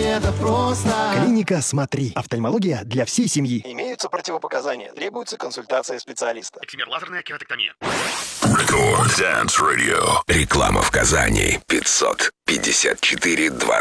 это просто. Клиника «Смотри». Офтальмология для всей семьи. Имеются противопоказания. Требуется консультация специалиста. Эксимер лазерная кератектомия. Рекорд Dance Radio. Реклама в Казани. 554-20.